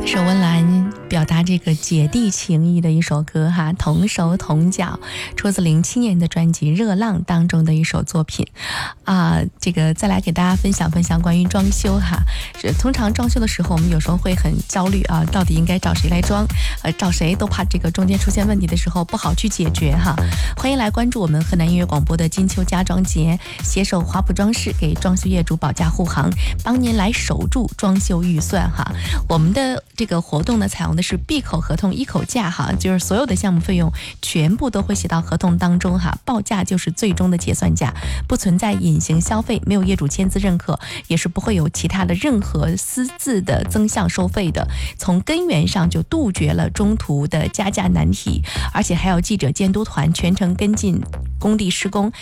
是温岚表达这个姐弟情谊的一首歌哈，同手同脚，出自07年的专辑《热浪》当中的一首作品这个再来给大家分享关于装修哈。通常装修的时候，我们有时候会很焦虑到底应该找谁来装，找谁都怕这个中间出现问题的时候不好去解决哈。欢迎来关注我们河南音乐广播的金秋家装节，携手华普装饰，给装修业主保驾护航，帮您来守住装修预算哈。我们的这个活动呢，采用的是闭口合同一口价哈，就是所有的项目费用全部都会写到合同当中哈，报价就是最终的结算价，不存在隐形消费，没有业主签字认可，也是不会有其他的任何私自的增项收费的，从根源上就杜绝了中途的加价难题，而且还有记者监督团全程跟进工地施工，